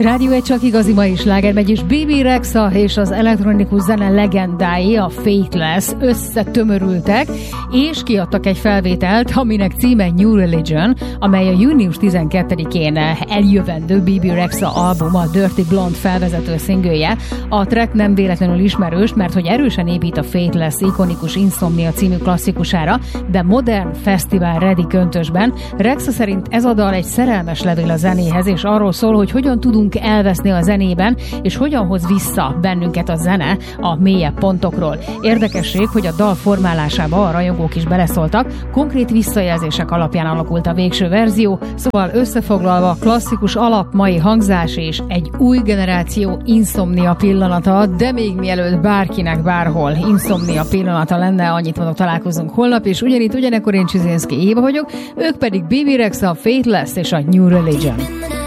Rádió egy csak igazi mai sláger megy, és Bebe Rexha és az elektronikus zene legendái, a Faithless összetömörültek, és kiadtak egy felvételt, aminek címe New Religion, amely a június 12-én eljövendő Bebe Rexha album, a Dirty Blonde felvezető szingője. A track nem véletlenül ismerős, mert hogy erősen épít a Faithless ikonikus Insomnia című klasszikusára, de modern fesztivál ready köntösben. Rexha szerint ez a dal egy szerelmes levél a zenéhez, és arról szól, hogy hogyan tudunk elveszni a zenében, és hogyan hoz vissza bennünket a zene a mélyebb pontokról. Érdekesség, hogy a dal formálásába a rajongók is beleszóltak, konkrét visszajelzések alapján alakult a végső verzió, szóval összefoglalva klasszikus alap, mai hangzás és egy új generáció Insomnia pillanata, de még mielőtt bárkinek bárhol Insomnia pillanata lenne, annyit mondok, találkozunk holnap, és ugyanitt ugyanekkor én Csizinszki Éva vagyok, ők pedig Bebe Rexha, Faithless és a New Religion.